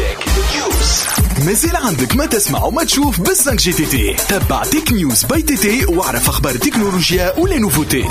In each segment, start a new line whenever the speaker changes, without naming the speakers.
مازال عندك ما تسمع وما تشوف بالسانك جي تي تي. تبع تك نيوز باي تي تي واعرف اخبار التكنولوجيا ولا نوفوتي.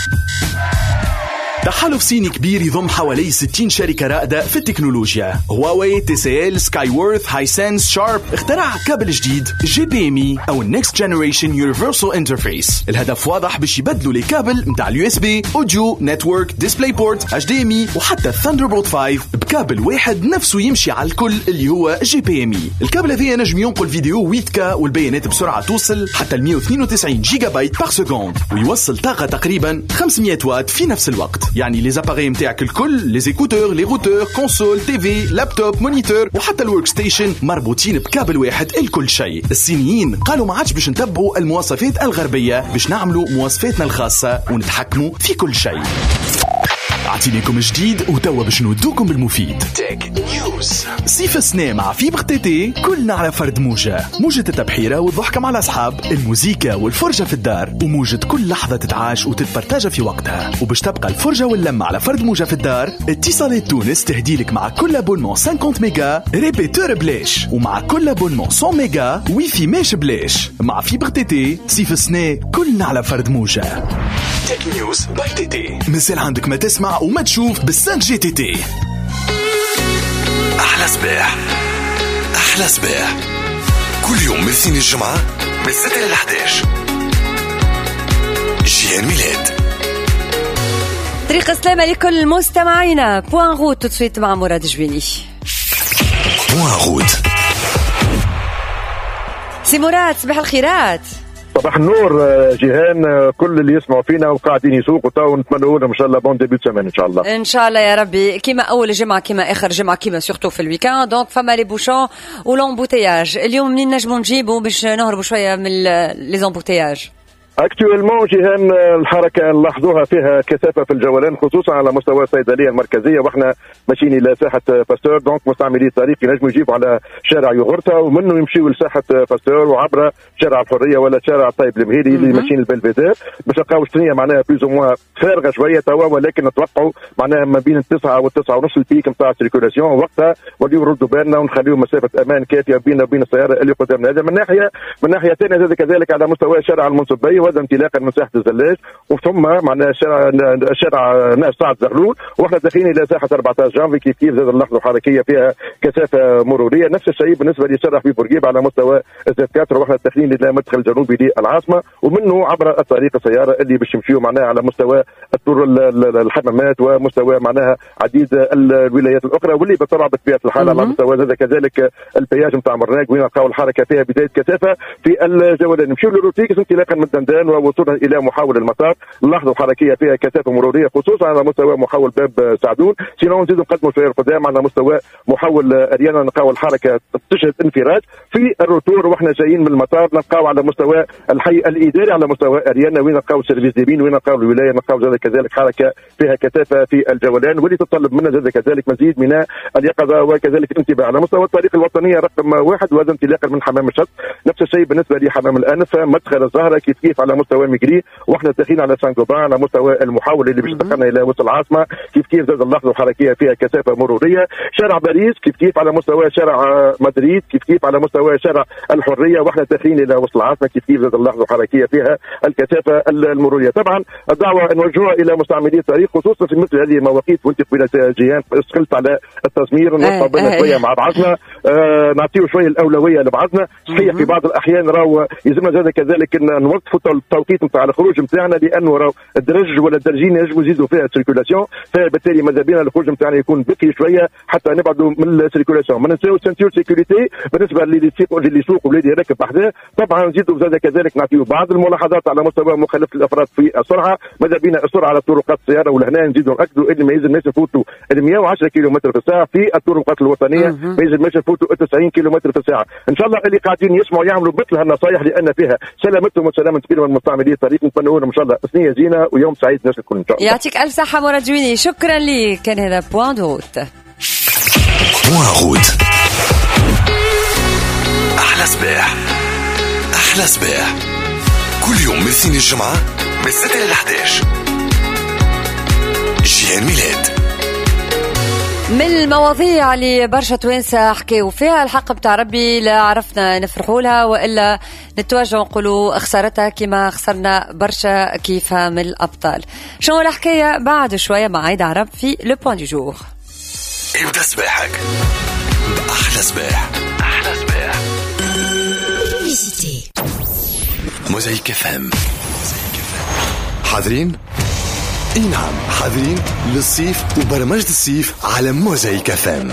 تحالف صيني كبير يضم حوالي 60 شركة رائدة في التكنولوجيا. هواوي، TCL، سكايورث، هايسنس، شارب اخترع كابل جديد JBME أو Next Generation Universal Interface. الهدف واضح باش يبدلوا لي كابل متاع USB، أوديو، نتورك، ديسبلاي بورت، HDMI وحتى Thunderbolt 5 بكابل واحد نفسه يمشي على الكل اللي هو JBME. الكابل هذا نجم ينقل فيديو 8K والبيانات بسرعة توصل حتى 192 جيجا بايت بار سكوند ويوصل طاقة تقريبا 500 واtt في نفس الوقت. يعني لي زاباري متاعك الكل، لي زيكوتور، لي روتور، كونسول، تيفي، لابتوب، مونيتور وحتى الورك ستيشن مربوطين بكابل واحد الكل شيء. الصينيين قالوا ما عادش باش نتبعوا المواصفات الغربية باش نعملوا مواصفاتنا الخاصة ونتحكموا في كل شيء. اعطينيكم جديد وتوا باش نودوكم بالمفيد. تك نيوز. سيف السنة مع فيبر تي تي كلنا على فرد موجة التبحيرة والضحكة مع الأصحاب، الموسيقى والفرجة في الدار وموجة كل لحظة تتعاش وتتبرتاجة في وقتها. وباش تبقى الفرجة واللمة على فرد موجة في الدار، اتصالات تونس تهديلك مع كل ابونمون 50 ميجا ريبيتور بلاش، ومع كل ابونمون 100 ميجا ويفي ماش بلاش. مع فيبر تي تي سيف السنة كلنا على فرد موجة. تك نيوز باي تي تي. مازال عندك ما تسمع وما تشوف بالسانك جي تي تي.
أحلى صباح، أحلى صباح كل يوم من الاثنين الجمعة من 6 إلى 11. جيان ميلاد.
طريق السلامة لكل مستمعينا. بوان غوت تسويت مع مراد جبيني.
بوان غوت.
سي مراد صباح الخيرات.
صباح النور جيهان، كل اللي يسمعوا فينا وقاعدين يسوقوا تو نتمنوا لهم ان شاء الله بون ديبيوت سمان ان شاء الله.
ان شاء الله يا ربي، كيما اول جمعه كيما اخر جمعه كيما سورتو في الويكاند. دونك فما لي بوشون ولومبوتياج. اليوم منين نجموا نجيبوا باش نهربوا شويه من لي زومبوتياج؟
اكتوالمون جيهان الحركه نلاحظوها فيها كثافه في الجولان خصوصا على مستوى الصيدليه المركزيه، واحنا ماشيين الى ساحه باستور. دونك مستعملي الطريق ينجموا يجيبوا على شارع يوغرتا ومنه يمشيوا لساحه باستور وعبر شارع الحريه ولا شارع طيب المهيري اللي ماشيين البلفيدير باش نلقاو الثانيه معناها بلوز او موان فارغه شويه توا، ولكن نتوقعوا معناها ما بين 9 و9 ونص البيك نتاع السيركولاسيون. وقتها وليو نردوا بالنا ونخليو مسافه امان كافيه بيننا وبين السياره اللي قدامنا. هذا من ناحيه ثانيه زاد كذلك على مستوى شارع المنصبيه وهذا انطلاقا من ساحه الزلاج وثم معناها شارع ناس سعد زغلول، واحنا داخلين الى ساحه 14 جانفي كيف زاد نلاحظوا حركيه فيها كثافه مروريه. نفس الشيء بالنسبه لشارع في بورقيب على مستوى زاد 4 واحنا داخلين الى مدخل جنوبي للعاصمه ومنه عبر الطريق السياره اللي باش يمشيوا معناها على مستوى الطرق الحمامات ومستوى معناها عديد الولايات الاخرى، واللي بالطبع بطبيعه الحال على مستوى زاد كذلك البياج نتاع مرناق وين نلقاو الحركه فيها بدايه كثافه في الجولان. نمشيو للروتيكس انطلاقا من دندان ووصولا الى محاول المطار نلاحظوا حركيه فيها كثافه مروريه خصوصا على مستوى محاول باب سعدون. سينو نزيدوا نقدموا شويه القدام على مستوى محاول اريانا نلقاو الحركه تشهد انفراج في الروتور واحنا جايين من المطار. نلقاو على مستوى الحي الاداري على مستوى اريانا وين نلقاو سيرفيس ديبين وين نلقاو الولايه نلقاو زاد كذلك حركه فيها كثافه في الجولان واللي تتطلب منا زاد كذلك مزيد من اليقظه وكذلك الانتباه. على مستوى الطريق الوطنيه رقم 1 وهذا انطلاقا من حمام الشط. نفس الشيء بالنسبه لحمام الانف مدخل الزهره كيف على مستوى ميغري واحنا داخلين على سان جوبان على مستوى المحاول اللي باش تدخلنا الى وسط العاصمه كيف زاد نلاحظوا حركيه فيها كثافه مروريه. شارع باريس كيف على مستوى شارع مدريد كيف على مستوى شارع الحريه واحنا داخلين الى وسط العاصمه كيف زاد نلاحظوا حركيه فيها الكثافه المروريه. طبعا الدعوه نوجهها الى مستعملي الطريق خصوصا في مثل هذه المواقيت وانت قبيله جيان استقلت على التسمير نطلع بنا شويه مع بعضنا نعطيو شويه الاولويه لبعضنا. صحيح في بعض الاحيان راهو يلزمنا زاد كذلك نوقفوا التوقيت نتاع الخروج نتاعنا لانه راهو الدرج ولا الدرجين ينجموا يزيدوا فيها السيركولاسيون، فبالتالي ماذا بينا الخروج نتاعنا يكون بكري شويه حتى نبعدوا من السيركولاسيون. ما ننساوش سنتور سيكوريتي بالنسبه اللي يسوق واللي يركب بحذاه. طبعا نزيدوا زاد كذلك نعطيو بعض الملاحظات على مستوى مخالفه الافراد في السرعه. ماذا بينا السرعه على طرقات السياره ولهنا نزيدوا ناكدوا اللي ما يلزم الناس يفوتوا 110 كيلومتر في الساعه في الطرقات الوطنيه، ما يلزم الناس يفوتوا 90 كيلومتر في الساعه. ان شاء الله اللي قاعدين يسمعوا يعملوا مثل هالنصائح لان فيها سلامتهم وسلامه كل من مستعملي الطريق. نتمنى لهم ان شاء الله سنيه زينه ويوم سعيد الناس الكل ان شاء الله.
يعطيك الف صحه مراد جويني، شكرا لي. كان هذا بوان دوت.
بوان غوت. احلى صباح، احلى صباح كل يوم من الاثنين الجمعه من 6 إلى 11. جيان ميلاد.
من المواضيع اللي برشا توانسة حكاو فيها الحق بتاع ربي لا عرفنا نفرحوا لها وإلا نتواجه نقولوا خسارتها كما خسرنا برشا كيفها من الأبطال. شنو الحكاية بعد شوية مع عيد عرب في لو بوان دو جور.
ابدأ صباحك بأحلى صباح. أحلى صباح موزايك FM. حاضرين؟ اي نعم حاضرين للصيف وبرمجة الصيف على موزايك FM.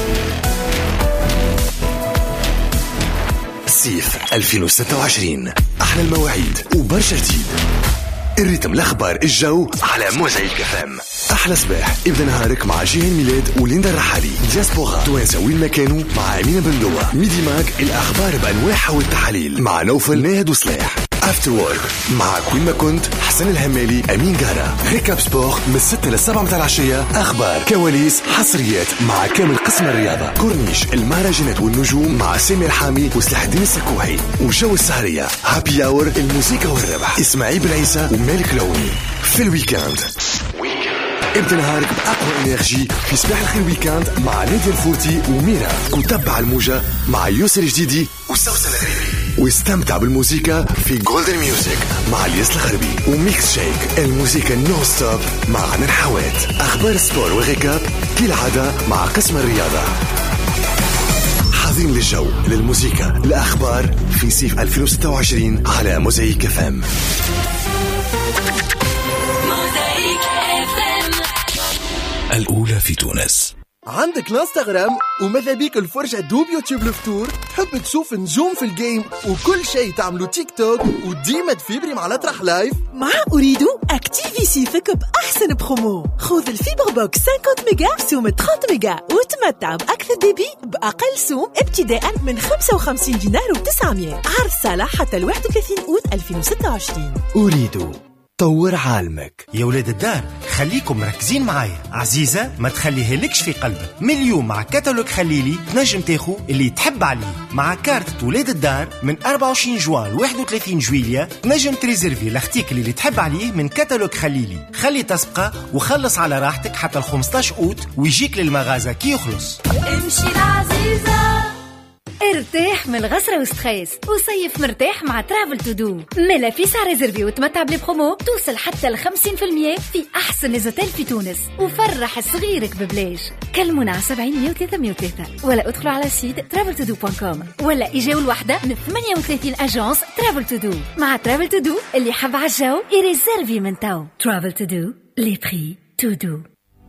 صيف 2026 أحلى المواعيد وبرشا جديد. الريتم الأخبار الجو على موزايك FM. أحلى صباح ابدأ نهارك مع جيهان ميلاد وليندا الرحالي. دياسبورا توانسة وين ما كانوا مع أمينة بندوة. ميدي ماك الأخبار بأنواعها والتحاليل مع نوفل ناهد وصلاح. افتر وورك مع كل ما كنت حسن الهمالي أمين جارة. ريكاب سبور من 6 ل 7 متاع العشية. أخبار كواليس حصريات مع كامل قسم الرياضة. كورنيش المهرجانات والنجوم مع سامي الحامي وسلاح الدين السكوحي. وجو السهرية هابي اور الموسيقى والربح إسماعيل بن عيسى ومالك لوني. في الويكاند ابدأ نهارك بأقوى إنرجي في صباح الخير ويكاند مع نادية الفورتي وميرا. وتبع الموجة مع يوسر الجديدي وسوسن الغريبي. واستمتع بالموسيقى في جولدن ميوزك مع الياس الغربي. وميكس شيك الموسيقى نو ستوب مع عمر حوات. أخبار السبور وغيكاب كالعادة مع قسم الرياضة. حاضرين للجو للموسيقى الأخبار في صيف 2026 على موزايك FM. الأولى في تونس.
عندك الانستغرام وماذا بيك الفرجة دوب يوتيوب الفطور؟ تحب تشوف نجوم في الجيم وكل شيء تعملوا تيك توك وديما تفيبري مع الأطرح لايف؟
مع أريدو أكتيفي سيفك بأحسن برومو. خذ الفيبر بوكس 50 ميجا سوم 30 ميجا وتمتع بأكثر ديبي بأقل سوم ابتداء من 55 دينار و900. عرض صالح حتى 31 أوت 2026.
أريدو طور عالمك.
يا ولاد الدار خليكم مركزين معايا. عزيزة ما تخليها لكش في قلبك. من اليوم مع كتالوج خليلي تنجم تاخو اللي تحب عليه. مع كارت ولاد الدار من 24 جوان ل 31 جويلية تنجم تريزيرفي لاختيك اللي تحب عليه من كتالوج خليلي. خلي تسبقة وخلص على راحتك حتى 15 أوت ويجيك للمغازة كي يخلص.
امشي العزيزة.
ارتاح من الغسرة وستريس وصيف مرتاح مع ترافل تو دو. ملا في سعر ريزرفي وتمتع بلي توصل حتى ل 50% في أحسن ليزوتيل في تونس وفرح صغيرك ببلاش. كلمونا على 70 103 103 ولا ادخلوا على سيت traveltodo.com ولا إجاو الوحدة من 38 أجانس ترافل تو دو. مع ترافل تو دو اللي حب عالجو يريزرفي من تو. ترافل تو دو لي بري تو دو.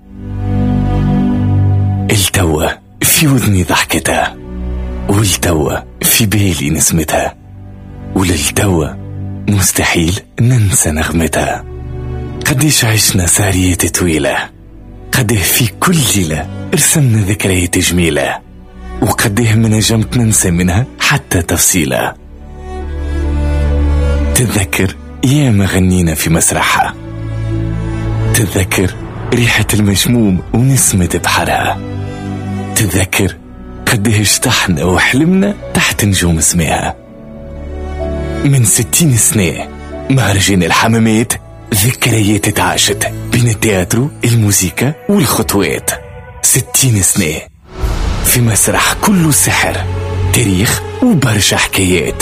التوى في وذني ضحكتها والتوى في بالي نسمتها وللتوى مستحيل ننسى نغمتها. قديش عشنا سهريات طويلة، قديه في كل ليلة رسمنا ذكريات جميلة، وقديه ما نجمت ننسى منها حتى تفصيلة. تتذكر ياما غنينا في مسرحها، تتذكر ريحة المشموم ونسمة بحرها، تتذكر قديه اشتحنا وحلمنا تحت نجوم سماها. من 60 سنة مهرجان الحمامات ذكريات تعاشت بين التياترو الموسيقى والخطوات. 60 سنة في مسرح كله سحر تاريخ وبرشا حكايات.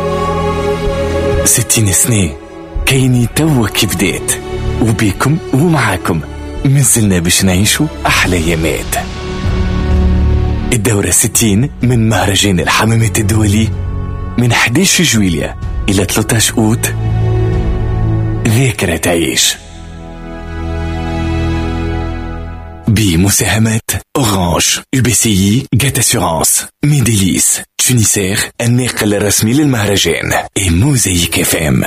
60 سنة كيني توا كي بدات وبيكم ومعاكم مازلنا باش نعيشوا أحلى يامات. الدورة 60 من مهرجان الحمامات الدولي من 11 جويلية إلى 13 أوت. ذاكرة تعيش بمساهمات أورانج، UBCI، جات أسيورانس، ميديليس، تونيسير الناقل الرسمي للمهرجان موزايك FM.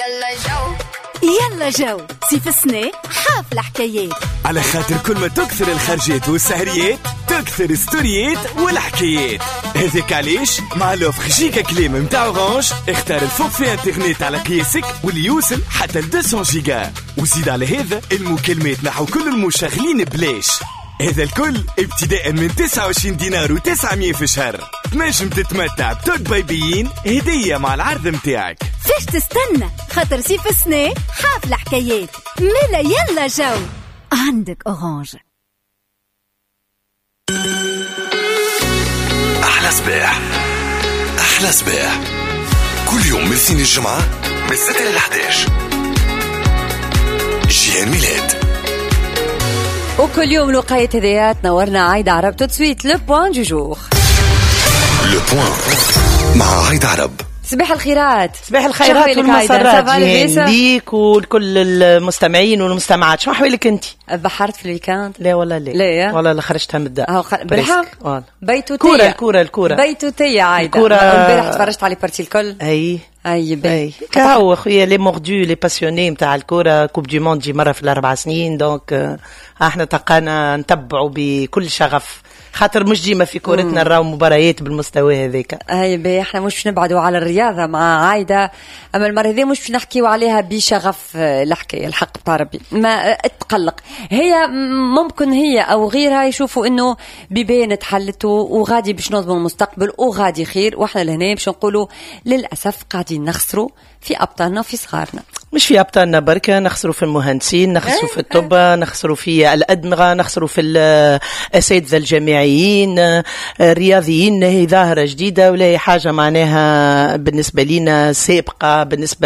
يلا جو صيف السنة حافلة حكايات.
على خاطر كل ما تكثر الخرجات والسهريات تكثر الستوريات والحكايات. هذاك علاش مع لوفر جيجا كليم متاع اورانج اختار الفوق في انترنت على قياسك واللي يوصل حتى ل 200 جيجا، وزيد على هذا المكالمات نحو كل المشغلين بلاش. هذا الكل ابتداء من 29 دينار و900 في الشهر. تنجم تتمتع بتوك بايبيين هدية مع العرض متاعك.
فيش تستنى خاطر صيف السنة حافلة حكايات. ملا يلا جو عندك أورانج.
أحلى صباح. أحلى صباح كل يوم من الاثنين الجمعة من 6 ل 11. جيهان ميلاد.
وكل يوم لقاية هدايات نورنا عايدة عرب تسويت لو بوان دو جور.
لو بوان مع عايدة عرب.
صباح الخيرات.
صباح الخيرات والمسرات ليك ولكل المستمعين والمستمعات. شو أحوالك أنت؟
بحرت في الويكاند؟
لا والله لا والله خرجتها من الدار
بالحق. بيتوتية
الكورة
بيتوتية عايدة. البارح تفرجت على بارتي الكل.
اي كهو خويا لي موردو لي باسيوني نتاع الكورة. كوب دي موند جي مرة في 4 سنين دونك احنا تلقانا نتبعوا بكل شغف خاطر مش ديما في كورتنا نراو مباريات بالمستوى هذاك.
اي احنا مش نبعدوا على الرياضه مع عايده، اما المره هذه مش نحكيوا عليها بشغف الحكايه الحق بتاع ربي ما تقلق. هي ممكن هي او غيرها يشوفوا انه بيبان تحلتوا وغادي باش نظموا المستقبل وغادي خير، واحنا لهنا باش نقولوا للاسف قاعدين نخسروا في ابطالنا وفي صغارنا.
مش في ابطالنا بركه، نخسروا في المهندسين، نخسروا في الطب، نخسروا في الادمغه، نخسروا في الاساتذه الجامعيين، الرياضيين. هي ظاهره جديده ولا هي حاجه معناها بالنسبه لنا سابقه بالنسبه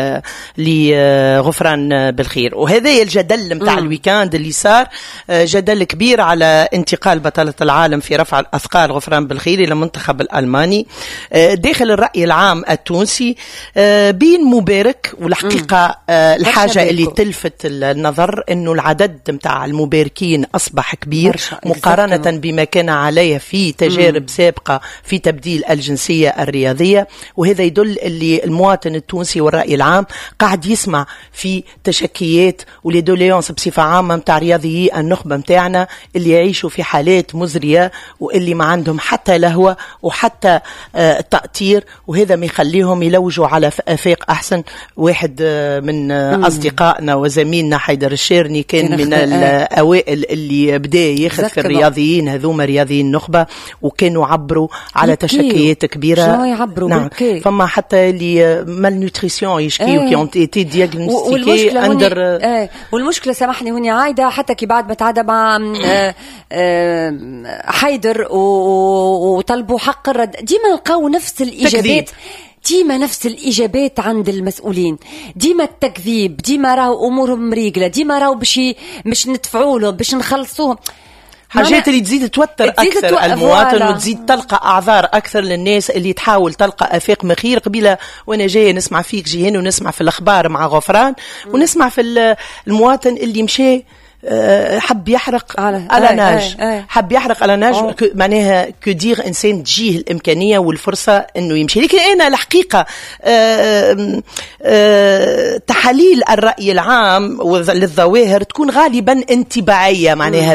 لغفران بالخير. وهذا الجدل نتاع الويكاند اللي صار جدل كبير على انتقال بطله العالم في رفع الاثقال غفران بالخير الى المنتخب الالماني داخل الراي العام التونسي. بين مبارك والحقيقة الحاجة اللي تلفت النظر انه العدد متاع المباركين اصبح كبير مقارنة بما كان عليه في تجارب سابقة في تبديل الجنسية الرياضية. وهذا يدل اللي المواطن التونسي والرأي العام قاعد يسمع في تشكيات وليدوليونس بصفة عامة متاع رياضيي النخبة متاعنا اللي يعيشوا في حالات مزرية واللي ما عندهم حتى لهوة وحتى تأطير، وهذا ما يخليهم يلوجوا على آفاق أحسن. واحد من أصدقائنا وزميلنا حيدر الشيرني كان من الأوائل اللي بدأ ياخذ في الرياضيين هذوما رياضيين نخبة، وكانوا عبروا على تشكيات كبيرة.
شنو يعبروا؟
نعم. فما حتى اللي مالنيوتريسيون يشكيو كي اون تي دياغنوستيكي اندر.
والمشكلة سامحني هوني عايدة حتى كي بعد ما تعدى مع حيدر وطلبوا حق الرد ديما نلقاو نفس الإجابات، ديما نفس الإجابات عند المسؤولين، ديما التكذيب، ديما راهو أمورهم مريقلة، ديما راهو باش ندفعوا له باش نخلصوهم.
حاجات اللي تزيد توتر أكثر المواطن وتزيد تلقى أعذار أكثر للناس اللي تحاول تلقى آفاق مخير. قبيلة وأنا جاية نسمع فيك جيهان ونسمع في الأخبار مع غفران ونسمع في المواطن اللي مشي حب يحرق على ناج، حب يحرق على ناج. معناها كدير إنسان تجيه الإمكانية والفرصة إنه يمشي. لكن أنا الحقيقة تحاليل الرأي العام للظواهر تكون غالبا انتباعية، معناها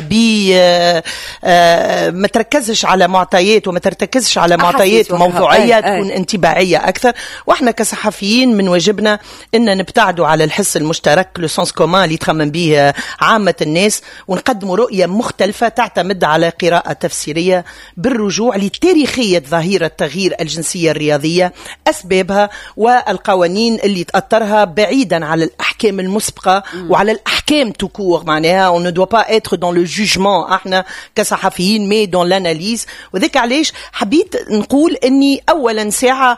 ما تركزش على معطيات وما تركزش على معطيات موضوعية، تكون انتباعية أكثر. وإحنا كصحفيين من واجبنا إن نبتعدوا على الحس المشترك لو سونس كومان اللي تخمم به عامة الناس، ونقدموا رؤية مختلفة تعتمد على قراءة تفسيرية بالرجوع لتاريخية ظاهرة تغيير الجنسية الرياضية، أسبابها والقوانين اللي تأثرها، بعيدا على الأحكام المسبقة وعلى الأحكام تكور. معناها on ne doit pas être dans le jugement احنا كصحفيين mais dans l'analyse. وذلك علاش حبيت نقول اني اولا ساعة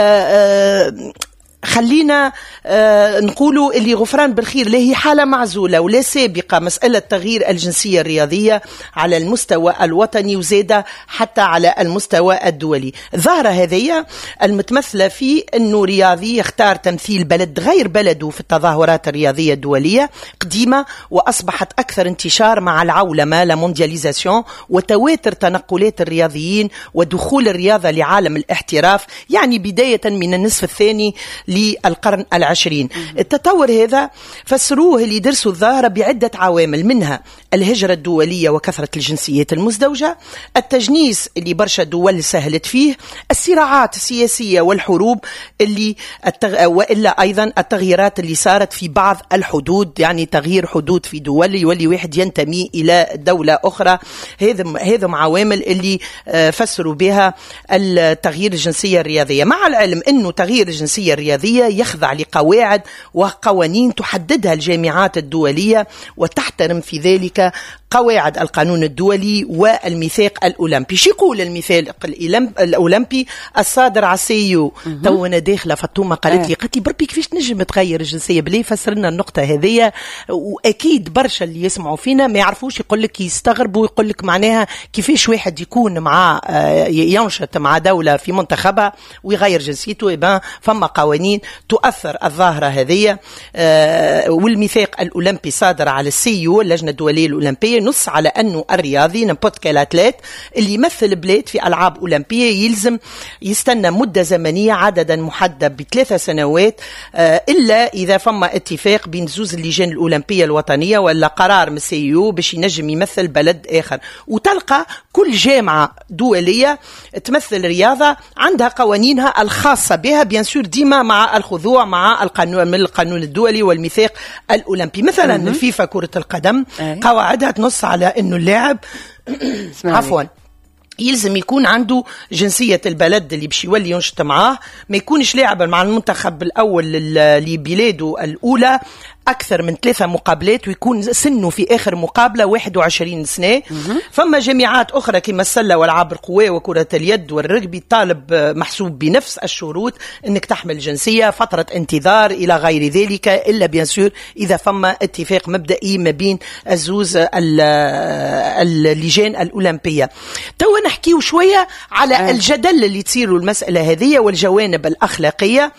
خلينا نقولوا اللي غفران بالخير له هي حالة معزولة ولا سابقة مسألة تغيير الجنسية الرياضية على المستوى الوطني وزادة حتى على المستوى الدولي. ظاهرة هذه المتمثلة في أنه رياضي يختار تمثيل بلد غير بلده في التظاهرات الرياضية الدولية قديمة وأصبحت أكثر انتشار مع العولمة لموندياليزاسيون وتواتر تنقلات الرياضيين ودخول الرياضة لعالم الاحتراف، يعني بداية من النصف الثاني للقرن العشرين. التطور هذا فسروه اللي درسوا الظاهرة بعدة عوامل، منها الهجرة الدولية وكثرة الجنسيات المزدوجة، التجنيس اللي برشا دول سهلت فيه، الصراعات السياسية والحروب اللي وإلا أيضا التغييرات اللي صارت في بعض الحدود، يعني تغيير حدود في دول يولي واحد ينتمي إلى دولة أخرى. هذم عوامل اللي فسروا بها التغيير الجنسية الرياضية، مع العلم أنه تغيير الجنسية الرياضية يخضع لقواعد وقوانين تحددها الجامعات الدولية وتحترم في ذلك قواعد القانون الدولي والميثاق الأولمبي. شو يقول الميثاق الأولمبي الصادر على السيو؟ تو أنا داخلة فاطمة قالت لي بربي كيفاش تنجم تغير الجنسية؟ بلي فسر لنا النقطة هذه، وأكيد برشا اللي يسمعوا فينا ما يعرفوش، يقول لك يستغربوا، يقول لك معناها كيفاش واحد يكون مع ينشط مع دولة في منتخبها ويغير جنسيته. فما قوانين تؤثر الظاهرة هذه. والميثاق الأولمبي صادر على السيو اللجنة الدولية الأولمبية نص على أنه الرياضي نبوت كالاتليت اللي يمثل بلاد في ألعاب أولمبية يلزم يستنى مدة زمنية عددا محدد ب3 سنوات، إلا إذا فما اتفاق بين زوز اللجان الأولمبية الوطنية ولا قرار من السيو باش ينجم يمثل بلد آخر. وتلقى كل جامعة دولية تمثل رياضة عندها قوانينها الخاصة بها، بيان سور ديما مع الخضوع مع القانون من القانون الدولي والميثاق الأولمبي. مثلا الفيفا كرة القدم قواعدها تنص على أنه اللاعب عفوا يلزم يكون عنده جنسية البلد اللي باش يولي ينشط معاه، ما يكونش لاعبا مع المنتخب الأول لبلاده الأولى أكثر من 3 مقابلات، ويكون سنه في آخر مقابلة 21 سنة. فما جامعات أخرى كما السلة والعاب القوى وكرة اليد والرجبي طالب محسوب بنفس الشروط أنك تحمل جنسية، فترة انتظار إلى غير ذلك، إلا بيان سور إذا فما اتفاق مبدئي ما بين الزوز اللجان الأولمبية. تو نحكيو شوية على الجدل اللي تصير المسألة هذه والجوانب الأخلاقية.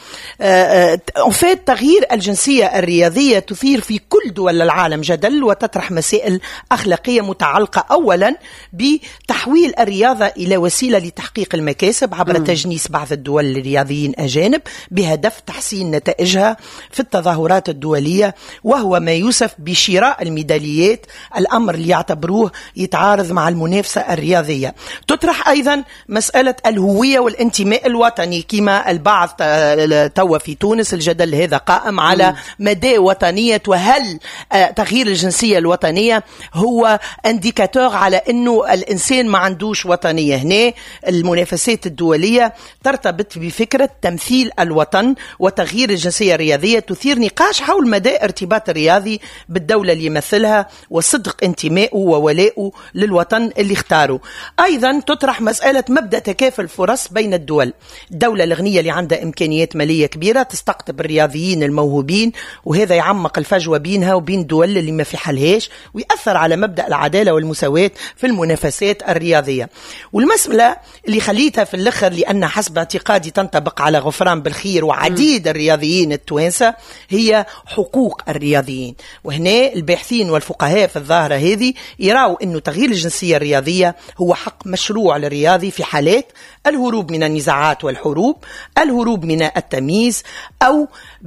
تغيير الجنسية الرياضية تثير في كل دول العالم جدل وتطرح مسائل أخلاقية متعلقة أولا بتحويل الرياضة إلى وسيلة لتحقيق المكاسب عبر تجنيس بعض الدول الرياضيين أجانب بهدف تحسين نتائجها في التظاهرات الدولية، وهو ما يوصف بشراء الميداليات، الأمر اللي يعتبروه يتعارض مع المنافسة الرياضية. تطرح أيضا مسألة الهوية والانتماء الوطني، كما البعض توا في تونس الجدل هذا قائم على مدى وطنية، وهل تغيير الجنسية الوطنية هو انديكاتور على أنه الإنسان ما عندوش وطنية. هنا المنافسات الدولية ترتبط بفكرة تمثيل الوطن، وتغيير الجنسية الرياضية تثير نقاش حول مدى ارتباط الرياضي بالدولة اللي يمثلها وصدق انتمائه وولائه للوطن اللي اختاره. أيضا تطرح مسألة مبدأ تكافل الفرص بين الدول. الدولة الغنية اللي عندها إمكانيات مالية كبيرة تستقطب الرياضيين الموهوبين، وهذا يعمق الفجوة بينها وبين الدول اللي ما في حلهاش، ويأثر على مبدأ العدالة والمساواة في المنافسات الرياضية. والمسألة اللي خليتها في الآخر لأن حسب اعتقادي تنطبق على غفران بالخير وعديد الرياضيين التوانسة هي حقوق الرياضيين. وهنا الباحثين والفقهاء في الظاهرة هذه يراوا أنه تغيير الجنسية الرياضية هو حق مشروع للرياضي في حالات الهروب من النزاعات والحروب، الهروب من التمييز، أو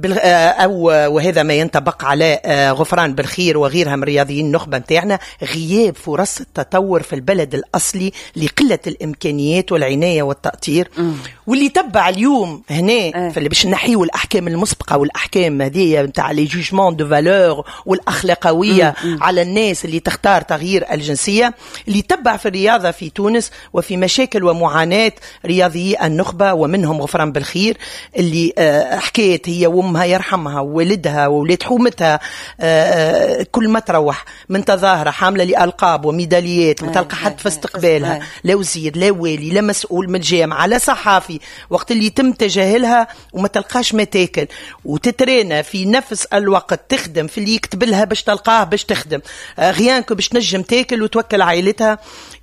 وهذا ما ينطبق على غفران بالخير وغيرها من رياضيين النخبة متاعنا، غياب فرص التطور في البلد الأصلي لقلة الإمكانيات والعناية والتأطير. واللي تبع اليوم هنا فاللي باش نحيو الأحكام المسبقة والأحكام هذه نتاع لي جوجمون دو فالور والأخلاقوية على الناس اللي تختار تغيير الجنسية، اللي تبع في الرياضة في تونس وفي مشاكل ومعاناة رياضيي النخبة ومنهم غفران بالخير اللي حكيت هي وامها يرحمها وولدها وولاد حومتها كل ما تروح من تظاهرة حاملة لألقاب وميداليات ما تلقى حد في استقبالها، لا وزير لا والي لا مسؤول من الجامعة لا صحافي، وقت اللي يتم تجاهلها وما تلقاش ما تاكل، وتترينا في نفس الوقت تخدم في اللي يكتب لها باش تلقاه باش تخدم غيانك باش نجم تاكل وتوكل عائلتها.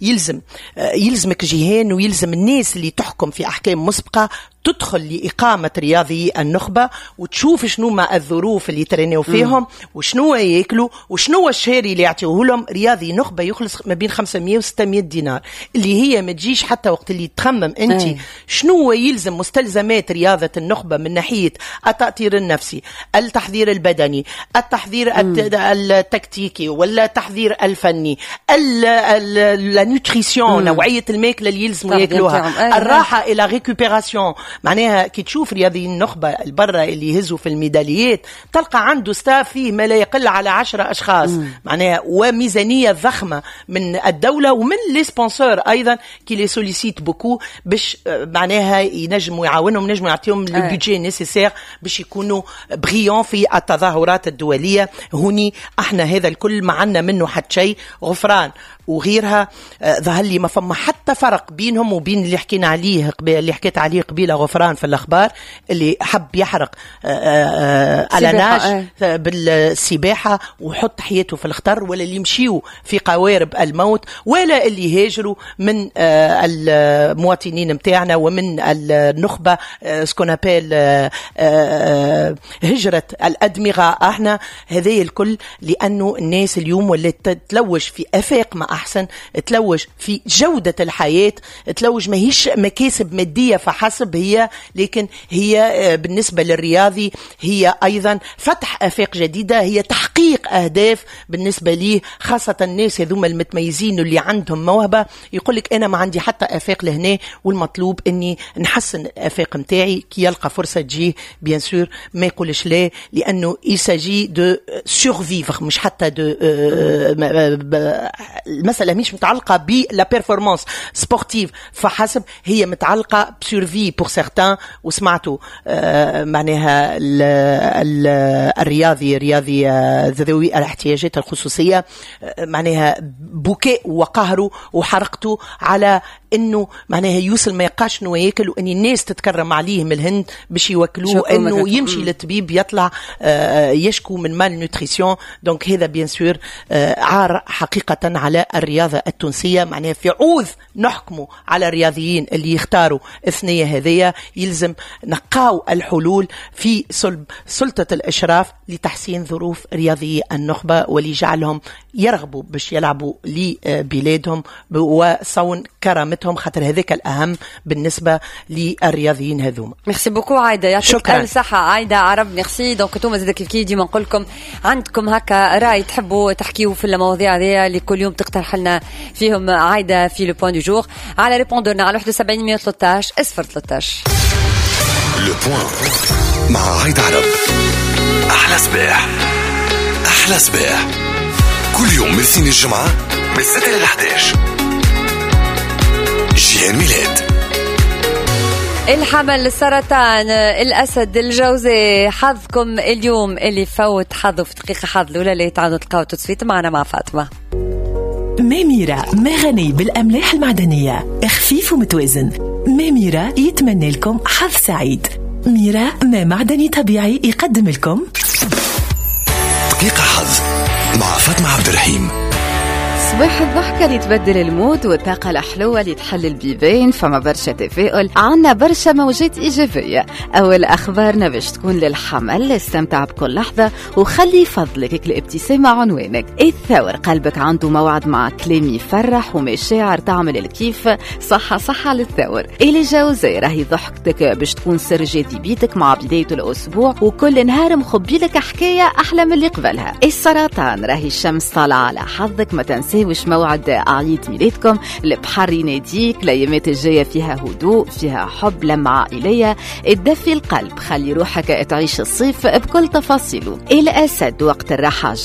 يلزمك جيهان ويلزم الناس اللي تحكم في أحكام مسبقة تدخل لإقامة رياضي النخبة وتشوف شنو ما الظروف اللي ترينيو فيهم وشنو ياكلوا وشنو الشهري اللي يعطيوه لهم. رياضي نخبة يخلص ما بين 500 و 600 دينار اللي هي ما تجيش حتى وقت اللي تخمم انت شنو يلزم مستلزمات رياضة النخبة من ناحية التأطير النفسي، التحضير البدني، التحضير التكتيكي ولا التحضير الفني، النوتريسيون نوعية الماكلة اللي يلزموا ياكلوها، الراحة إلى ريكوبيراسيون معناها كي تشوف رياضيين النخبة البرة اللي يهزوا في الميداليات تلقى عنده ستاف فيه ما لا يقل على 10 أشخاص معناها وميزانية ضخمة من الدولة ومن لي سبونسور أيضا كي لي سوليسيت بوكو باش معناها ينجموا يعاونهم ينجموا يعطيهم البيدجي نيسيسير باش يكونوا بريون في التظاهرات الدولية. هوني احنا هذا الكل ما عنا منه حتى شيء. غفران وغيرها ظهر لي ما فما حتى فرق بينهم وبين اللي حكينا عليه اللي حكيت عليه قبيله غفران في الأخبار اللي حب يحرق على ناج بالسباحة وحط حياته في الخطر، ولا اللي يمشيوا في قوارب الموت، ولا اللي هاجروا من المواطنين متاعنا ومن النخبة سكونابيل هجرة الأدمغة. احنا هذه الكل لأنه الناس اليوم ولا تتلوج في أفاق ما أحسن، تلوج في جودة الحياة، تلوج ما هيش مكاسب مادية فحسب هي، لكن هي بالنسبة للرياضي هي أيضا فتح أفاق جديدة، هي تحقيق أهداف بالنسبة ليه، خاصة الناس هذوما المتميزين اللي عندهم موهبة يقولك أنا ما عندي حتى أفاق لهنا، والمطلوب أني نحسن الأفاق متاعي كي يلقى فرصة تجيه بيان سور ما يقولش لا، لأنه يساجي دو سورفيفر مش حتى دو المسألة مش متعلقة بلا بيرفورمانس سبورتيف فحسب، هي متعلقة بسورفي بور سيرتان. وسمعتوا معناها الرياضي ذوي الاحتياجات الخصوصية معناها بكاء وقهروا وحرقته على انه معناها يوصل ما يقاش انه ياكل، وان الناس تتكرم عليه من الهند باش يوكلوه، انه يمشي للطبيب يطلع يشكو من مال نوتريسيون. دونك هذا بيان سور عار حقيقة على الرياضة التونسية. معناها في عوض نحكموا على الرياضيين اللي يختاروا الثنية هذية يلزم نقاو الحلول في صلب سلطة الإشراف لتحسين ظروف رياضي النخبة ولجعلهم يرغبوا باش يلعبوا لبلادهم وصون كرامتهم، خاطر هذاك الأهم بالنسبة للرياضيين هذوما.
ميرسي بوكو عايدة، يعطيك ألف صحة عايدة عرب. ميرسي. دونك انتم زاد كيف ديما نقول لكم عندكم هكا رأي تحبوا تحكيوا في المواضيع هذه اللي كل يوم تقترح لنا فيهم عايدة في لو بوين دو جور على ريبوندورنا على 71 113 013.
لو بوين مع عايدة عرب. أحلى صباح أحلى صباح كل يوم من سين الجمعة من 6 ل 11. جيهان ميلاد.
الحمل، السرطان، الأسد، الجوزاء، حظكم اليوم اللي فوت حظه في دقيقة حظ الأولى اللي تعالوا تلقاو تصويت معنا مع فاطمة.
ماميرا ما غني بالأملاح المعدنية، خفيف ومتوازن. ماميرا يتمنى لكم حظ سعيد. ميرا ما معدني طبيعي يقدم لكم
دقيقة حظ مع فاطمة عبد الرحيم.
صباح الضحكة اللي تبدل المود والطاقة الحلوة اللي تحل البيبين، فما برشا تفاؤل، عنا برشا موجات إيجابية. أول أخبارنا باش تكون للحمل، استمتع بكل لحظة وخلي فضلك الابتسامة عنوانك. الثور، قلبك عنده موعد مع كلام يفرح ومشاعر تعمل الكيف، صحة للثور. الجوزاء، راهي ضحكتك باش تكون سر جاذبيتك مع بداية الأسبوع، وكل نهار مخبي لك حكاية أحلى من اللي قبلها. السرطان، راهي الشمس طالعة على حظك، ما تنسي وش موعد عيد ميلادكم، البحر يناديك، الايامات الجايه فيها هدوء، فيها حب، لمة عائليه، تدفي القلب، خلي روحك تعيش الصيف بكل تفاصيله. الاسد، وقت الراحه